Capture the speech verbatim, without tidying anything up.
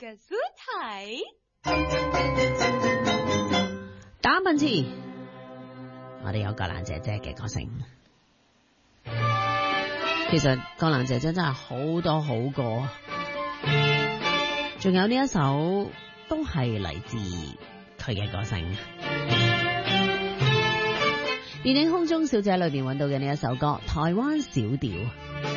嘅書睇。 打笨詞，我哋有葛蘭姐姐嘅歌聲。其實葛蘭姐姐真係好多好歌，仲有呢一首都係嚟自佢嘅歌聲。電影《空中小姐》裏邊揾到嘅呢一首歌《台灣小調》。